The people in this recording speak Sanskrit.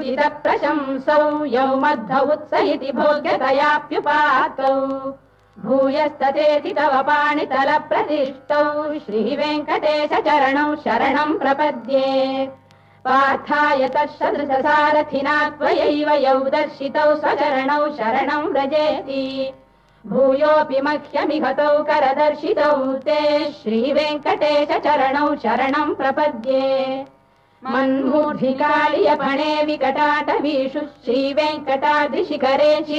प्रशंसौ यौ मध्व उत्स इति भोग्यतयाप्युपातौ भूयस्ततेति तव पाणितलप्रतिष्ठौ श्रीवेङ्कटेश चरणौ शरणं प्रपद्ये पार्थाय तत्सदृशसारथिना त्वयैव यौ दर्शितौ स्वचरणौ शरणं व्रजेति भूयोऽपि मह्यमिहतौ करदर्शितौ ते श्रीवेङ्कटेश चरणौ शरणं प्रपद्ये मन्मूर्धिकालियपणे विकटाटवीषु श्रीवेङ्कटाद्रिशिखरे